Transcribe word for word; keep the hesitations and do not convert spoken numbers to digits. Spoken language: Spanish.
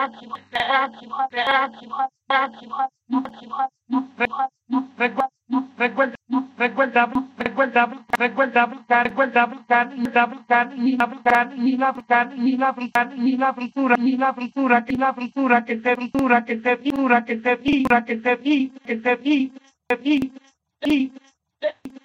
Recuerda, recuerda, recuerda, recuerda buscar, recuerda buscar, recuerda buscar, ni la buscar, ni la buscar, ni la buscar, ni la frisura, ni la frisura, que la frisura, que se frisura, que se figura, que se figura, que se figura, que se figura, que se figura,